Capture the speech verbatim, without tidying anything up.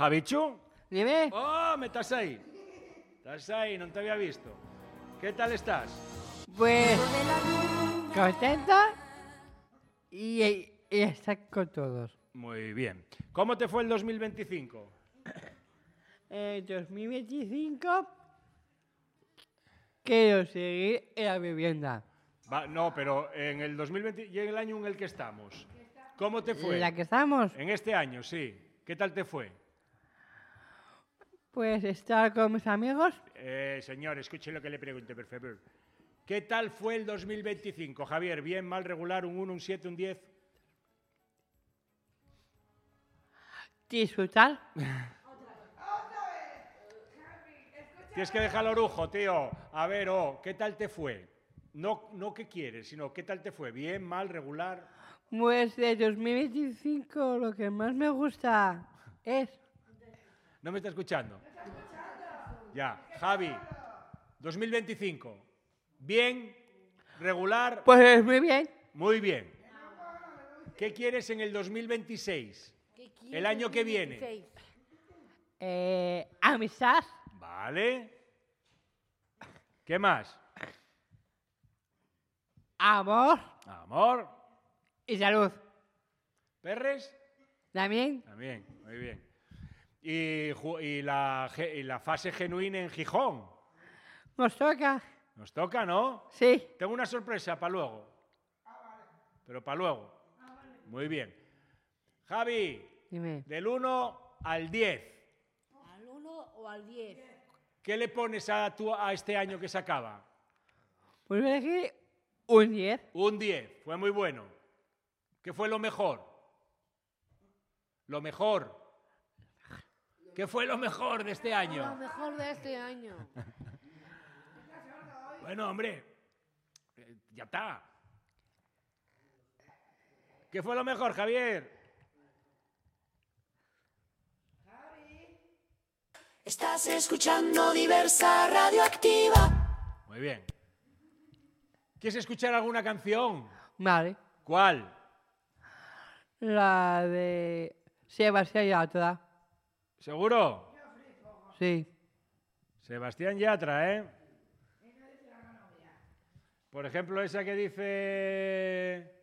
Javichu? Dime. Oh, me estás aí. Estás aí, non te había visto. ¿Qué tal estás? Pues contenta y, y estar con todos. Muy bien. ¿Cómo te fue el dos mil veinticinco? En dos mil veinticinco quiero seguir en la vivienda. Va, no, pero en el dos mil veinte y en el año en el que estamos. ¿Cómo te fue? ¿En la que estamos? En este año, sí. ¿Qué tal te fue? Pues estar con mis amigos. Eh, señor, escuche lo que le pregunto, por favor. ¿Qué tal fue el dos mil veinticinco, Javier? ¿Bien, mal, regular, un uno, un siete, un diez? Disfrutar. Tienes que dejar el orujo, tío. A ver, oh, ¿qué tal te fue? No, no qué quieres, sino ¿qué tal te fue? ¿Bien, mal, regular? Pues de dos mil veinticinco lo que más me gusta es... ¿No me está escuchando? Ya, Javi, dos mil veinticinco. ¿Bien, regular? Pues muy bien. Muy bien. ¿Qué quieres en el dos mil veintiséis? El año que viene. Eh, amistad. Vale. ¿Qué más? Amor Amor. y salud. ¿Perres? También. También, muy bien. Y, ju- y la, ge- y la fase genuina en Gijón. Nos toca. Nos toca, ¿no? Sí. Tengo una sorpresa para luego. Pero para luego. Muy bien. Javi, Dime. del uno al diez. ¿Al uno o al diez? ¿Qué le pones a, tu, a este año que se acaba? Pues voy a elegir un diez. Un diez. Fue muy bueno. ¿Qué fue lo mejor? Lo mejor. ¿Qué fue lo mejor de este Lo año? mejor de este año. Bueno, hombre, eh, ya está. ¿Qué fue lo mejor, Javier? Estás escuchando Diversa Radioactiva. Muy bien. ¿Quieres escuchar alguna canción? Vale. ¿Cuál? La de Sebastián Yatra. ¿Seguro? Sí. Sebastián Yatra, ¿eh? Por ejemplo, esa que dice...